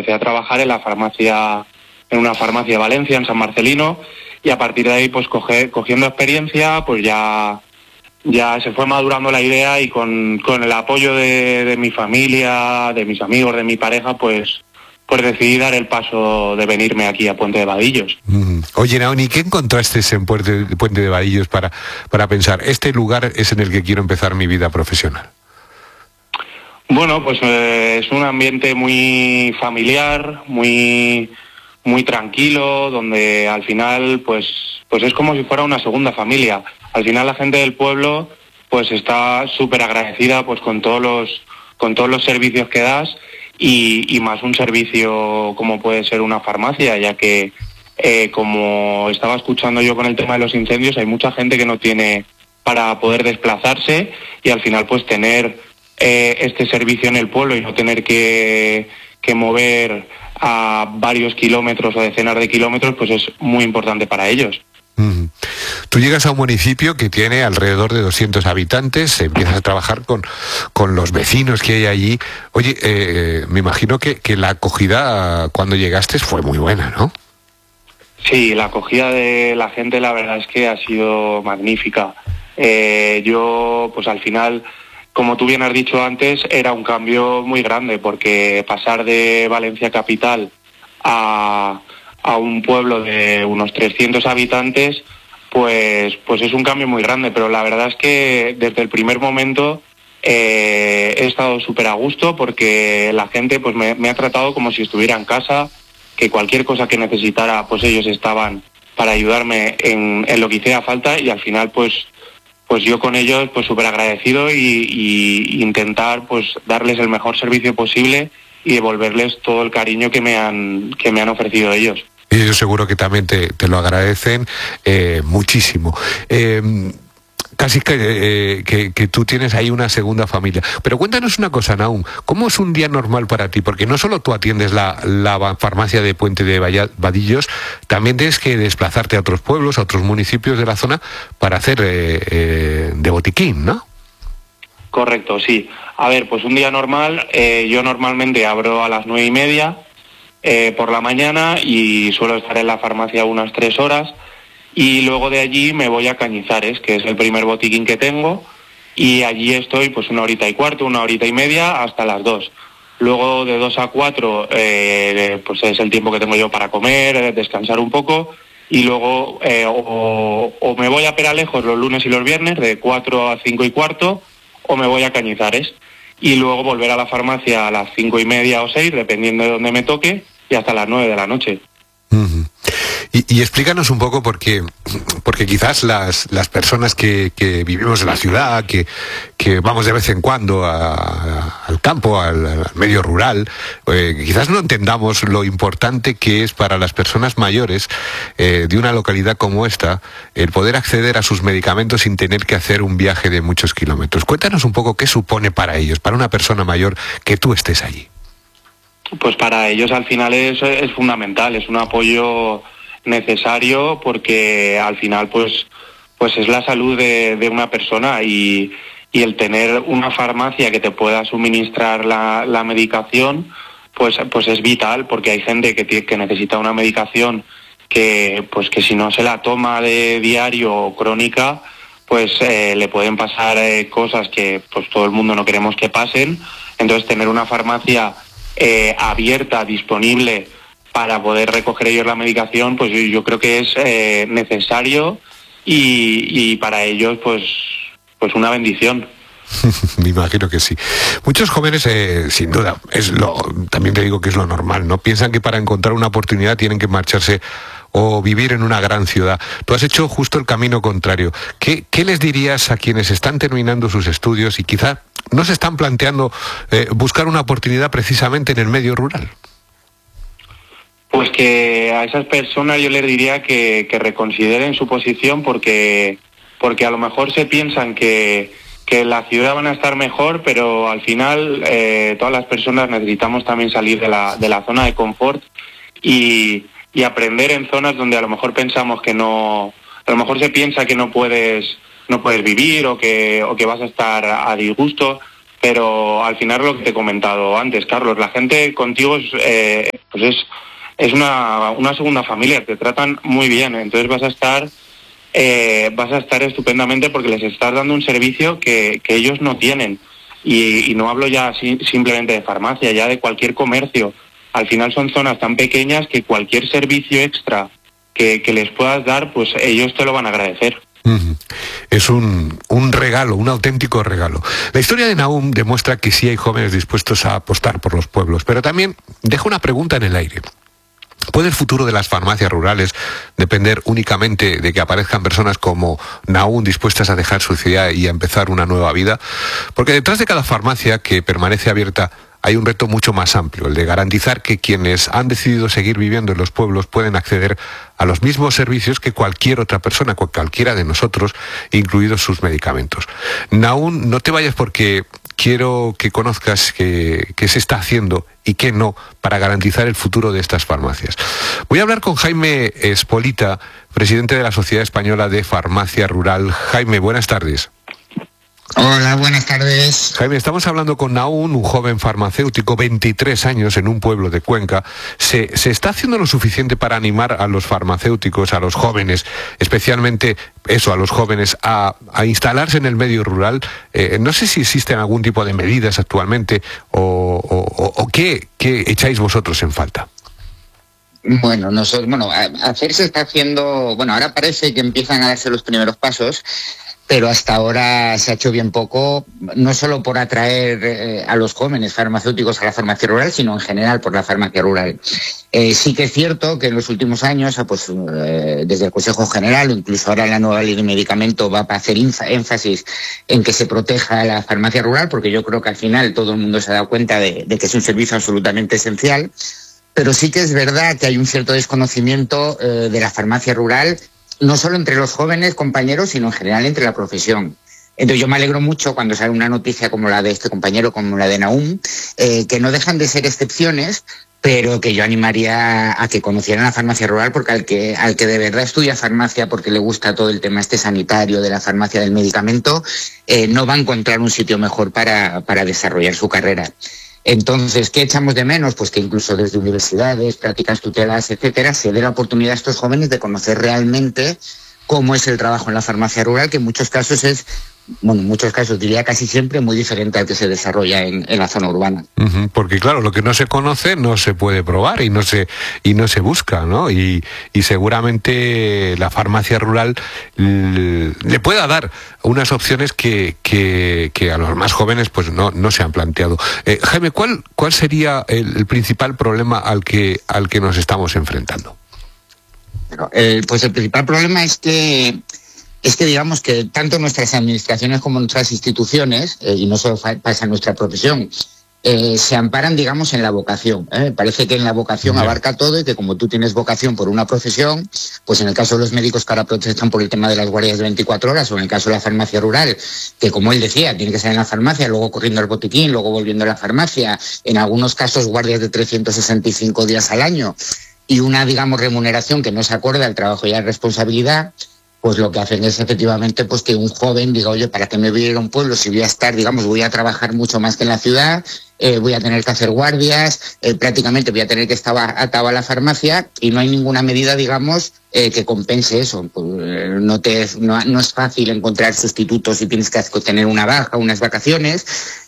empecé a trabajar en una farmacia de Valencia, en San Marcelino, y a partir de ahí, pues cogiendo experiencia, pues ya se fue madurando la idea, y con el apoyo de mi familia, de mis amigos, de mi pareja, pues decidí dar el paso de venirme aquí a Puente de Vadillos. Oye, Naoni, ¿qué encontraste en Puente de Vadillos para pensar, este lugar es en el que quiero empezar mi vida profesional? Bueno, pues es un ambiente muy familiar, muy tranquilo, donde al final pues es como si fuera una segunda familia. Al final la gente del pueblo pues está súper agradecida pues con todos los servicios que das, y más un servicio como puede ser una farmacia, ya que como estaba escuchando yo con el tema de los incendios, hay mucha gente que no tiene para poder desplazarse, y al final pues tener este servicio en el pueblo y no tener que mover a varios kilómetros o decenas de kilómetros, pues es muy importante para ellos. Tú llegas a un municipio que tiene alrededor de 200 habitantes, empiezas a trabajar con los vecinos que hay allí. Oye, me imagino que la acogida cuando llegaste fue muy buena, ¿no? Sí, la acogida de la gente la verdad es que ha sido magnífica. Yo, pues al final, como tú bien has dicho antes, era un cambio muy grande, porque pasar de Valencia capital a un pueblo de unos 300 habitantes, pues es un cambio muy grande, pero la verdad es que desde el primer momento he estado súper a gusto, porque la gente pues me ha tratado como si estuviera en casa, que cualquier cosa que necesitara, pues ellos estaban para ayudarme en lo que hiciera falta, y al final pues yo con ellos pues súper agradecido, y intentar pues darles el mejor servicio posible y devolverles todo el cariño que me han ofrecido ellos. Y yo seguro que también te lo agradecen muchísimo. Casi que tú tienes ahí una segunda familia. Pero cuéntanos una cosa, Naum, ¿cómo es un día normal para ti? Porque no solo tú atiendes la farmacia de Puente de Vadillos, también tienes que desplazarte a otros pueblos, a otros municipios de la zona para hacer de botiquín, ¿no? Correcto, sí. A ver, pues un día normal, yo normalmente abro a las 9:30 por la mañana, y suelo estar en la farmacia unas 3 horas, y luego de allí me voy a Cañizares, que es el primer botiquín que tengo, y allí estoy pues 1 hora y cuarto, 1 hora y media, hasta las 2. Luego de 2 a 4 pues es el tiempo que tengo yo para comer, descansar un poco, y luego o me voy a Peralejos los lunes y los viernes de 4 a 5:15, o me voy a Cañizares, y luego volver a la farmacia a las 5:30 o 6, dependiendo de dónde me toque, y hasta las 9 de la noche. Y explícanos un poco, porque quizás las personas que vivimos en la ciudad, que vamos de vez en cuando al campo, al medio rural, quizás no entendamos lo importante que es para las personas mayores de una localidad como esta el poder acceder a sus medicamentos sin tener que hacer un viaje de muchos kilómetros. Cuéntanos un poco qué supone para ellos, para una persona mayor, que tú estés allí. Pues para ellos al final es fundamental, es un apoyo necesario, porque al final pues es la salud de una persona, y el tener una farmacia que te pueda suministrar la medicación pues es vital, porque hay gente que necesita una medicación que si no se la toma de diario o crónica, pues le pueden pasar cosas que pues todo el mundo no queremos que pasen. Entonces tener una farmacia abierta, disponible, para poder recoger ellos la medicación, pues yo creo que es necesario, y para ellos pues una bendición. Me imagino que sí. Muchos jóvenes, sin duda, también te digo que es lo normal, ¿no? Piensan que para encontrar una oportunidad tienen que marcharse o vivir en una gran ciudad. Tú has hecho justo el camino contrario. ¿Qué les dirías a quienes están terminando sus estudios y quizá no se están planteando buscar una oportunidad precisamente en el medio rural? Pues que a esas personas yo les diría que reconsideren su posición, porque a lo mejor se piensan que en la ciudad van a estar mejor, pero al final todas las personas necesitamos también salir de la zona de confort, y aprender en zonas donde a lo mejor pensamos que no, a lo mejor se piensa que no puedes vivir, o que vas a estar a disgusto. Pero al final lo que te he comentado antes, Carlos, la gente contigo es una segunda familia, te tratan muy bien, entonces vas a estar estupendamente porque les estás dando un servicio que ellos no tienen. Y no hablo ya simplemente de farmacia, ya de cualquier comercio. Al final son zonas tan pequeñas que cualquier servicio extra que les puedas dar, pues ellos te lo van a agradecer. Es un regalo, un auténtico regalo. La historia de Nahum demuestra que sí hay jóvenes dispuestos a apostar por los pueblos, pero también deja una pregunta en el aire. ¿Puede el futuro de las farmacias rurales depender únicamente de que aparezcan personas como Nahum dispuestas a dejar su ciudad y a empezar una nueva vida? Porque detrás de cada farmacia que permanece abierta hay un reto mucho más amplio, el de garantizar que quienes han decidido seguir viviendo en los pueblos pueden acceder a los mismos servicios que cualquier otra persona, cualquiera de nosotros, incluidos sus medicamentos. Nahum, no te vayas porque quiero que conozcas qué se está haciendo y qué no para garantizar el futuro de estas farmacias. Voy a hablar con Jaime Espolita, presidente de la Sociedad Española de Farmacia Rural. Jaime, buenas tardes. Hola, buenas tardes. Jaime, estamos hablando con Nahum, un joven farmacéutico, 23 años, en un pueblo de Cuenca. ¿Se está haciendo lo suficiente para animar a los farmacéuticos, a los jóvenes, especialmente a los jóvenes, a instalarse en el medio rural? No sé si existen algún tipo de medidas actualmente o qué echáis vosotros en falta. Hacer se está haciendo, ahora parece que empiezan a darse los primeros pasos, pero hasta ahora se ha hecho bien poco, no solo por atraer a los jóvenes farmacéuticos a la farmacia rural, sino en general por la farmacia rural. Sí que es cierto que en los últimos años, desde el Consejo General, o incluso ahora la nueva ley de medicamento, va a hacer énfasis en que se proteja a la farmacia rural, porque yo creo que al final todo el mundo se ha dado cuenta de que es un servicio absolutamente esencial. Pero sí que es verdad que hay un cierto desconocimiento de la farmacia rural, no solo entre los jóvenes compañeros, sino en general entre la profesión. Entonces yo me alegro mucho cuando sale una noticia como la de este compañero, como la de Nahum, que no dejan de ser excepciones, pero que yo animaría a que conocieran la farmacia rural, porque al que de verdad estudia farmacia porque le gusta todo el tema sanitario de la farmacia del medicamento, no va a encontrar un sitio mejor para desarrollar su carrera. Entonces, ¿qué echamos de menos? Pues que incluso desde universidades, prácticas tuteladas, etcétera, se dé la oportunidad a estos jóvenes de conocer realmente cómo es el trabajo en la farmacia rural, que en muchos casos diría casi siempre, muy diferente al que se desarrolla en la zona urbana. Porque claro, lo que no se conoce no se puede probar y no se busca, ¿no? Y seguramente la farmacia rural le pueda dar unas opciones que a los más jóvenes pues no se han planteado. Jaime, ¿cuál sería el principal problema al que nos estamos enfrentando? Pues el principal problema es que digamos que tanto nuestras administraciones como nuestras instituciones, y no solo pasa en nuestra profesión, se amparan, digamos, en la vocación. Parece que en la vocación abarca todo y que como tú tienes vocación por una profesión, pues en el caso de los médicos que ahora protestan por el tema de las guardias de 24 horas, o en el caso de la farmacia rural, que como él decía, tiene que estar en la farmacia, luego corriendo al botiquín, luego volviendo a la farmacia, en algunos casos guardias de 365 días al año, y una, digamos, remuneración que no se acorde al trabajo y a la responsabilidad, pues lo que hacen es efectivamente pues que un joven diga, oye, ¿para qué me voy a ir a un pueblo si voy a estar, digamos, voy a trabajar mucho más que en la ciudad, voy a tener que hacer guardias, prácticamente voy a tener que estar atado a la farmacia y no hay ninguna medida, digamos, que compense eso? Pues, no es fácil encontrar sustitutos si tienes que tener una baja, unas vacaciones.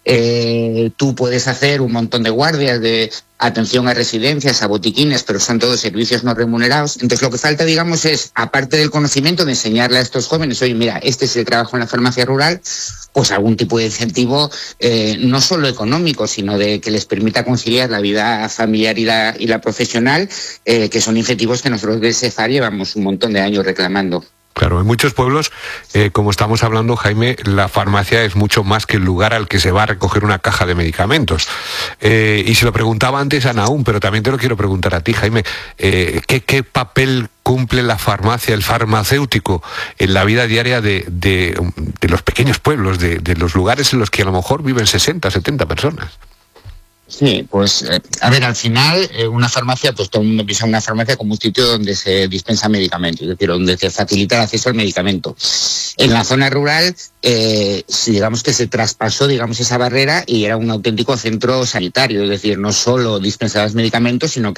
Tú puedes hacer un montón de guardias de atención a residencias, a botiquines, pero son todos servicios no remunerados. Entonces lo que falta, digamos, es, aparte del conocimiento, de enseñarle a estos jóvenes, oye, mira, este es el trabajo en la farmacia rural, pues algún tipo de incentivo, no solo económico, sino de que les permita conciliar la vida familiar y la profesional, que son incentivos que nosotros de SEFAR llevamos un montón de años reclamando. Claro, en muchos pueblos, como estamos hablando, Jaime, la farmacia es mucho más que el lugar al que se va a recoger una caja de medicamentos. Y se lo preguntaba antes a Nahum, pero también te lo quiero preguntar a ti, Jaime. ¿Qué papel cumple la farmacia, el farmacéutico, en la vida diaria de los pequeños pueblos, de los lugares en los que a lo mejor viven 60, 70 personas? Sí, pues a ver, al final una farmacia, pues todo el mundo piensa en una farmacia como un sitio donde se dispensa medicamentos, es decir, donde se facilita el acceso al medicamento. En la zona rural, digamos que se traspasó, digamos, esa barrera y era un auténtico centro sanitario, es decir, no solo dispensabas medicamentos, sino que